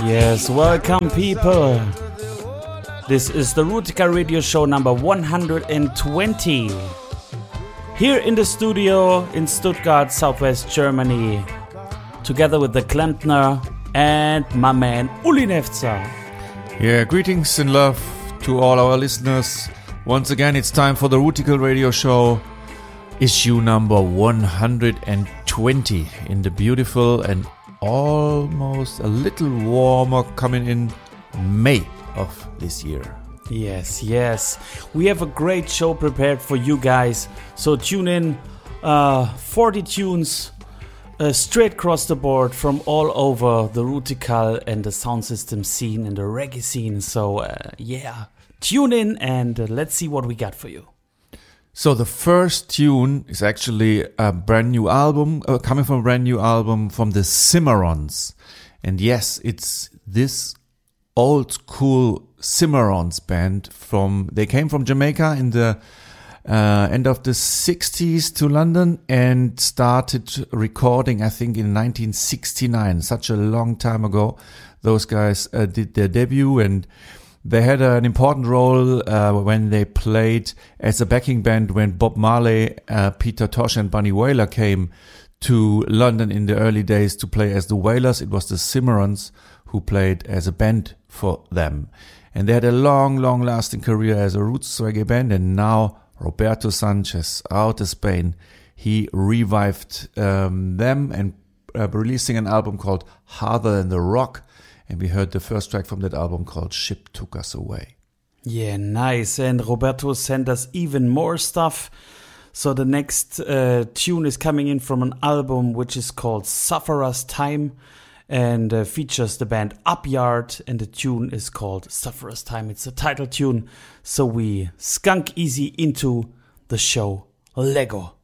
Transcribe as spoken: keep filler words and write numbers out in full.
Yes, welcome people. This is the Rootika Radio Show number one hundred twenty. Here in the studio in Stuttgart, Southwest Germany, together with the Klempner and my man Uli Nefzer. Yeah, greetings and love to all our listeners. Once again, it's time for the Rootika Radio Show, issue number one hundred twenty in the beautiful and almost a little warmer coming in May of this year. Yes, yes. We have a great show prepared for you guys. So tune in. Uh, forty tunes uh, straight across the board from all over the Rootikal and the sound system scene and the reggae scene. So uh, yeah, tune in and uh, let's see what we got for you. So the first tune is actually a brand new album, uh, coming from a brand new album from the Cimarrons. And yes, it's this old school Cimarrons band from, they came from Jamaica in the uh, end of the sixties to London and started recording, I think, in nineteen sixty-nine, such a long time ago. Those guys uh, did their debut, and they had an important role uh, when they played as a backing band when Bob Marley, uh, Peter Tosh and Bunny Wailer came to London in the early days to play as the Wailers. It was the Cimarrons who played as a band for them. And they had a long, long-lasting career as a roots reggae band. And now Roberto Sanchez, out of Spain, he revived um, them and uh, releasing an album called Harder Than the Rock. And we heard the first track from that album called Ship Took Us Away. Yeah, nice. And Roberto sent us even more stuff. So the next uh, tune is coming in from an album which is called Sufferer's Time and uh, features the band Upyard. And the tune is called Sufferer's Time. It's a title tune. So we skunk easy into the show. Lego.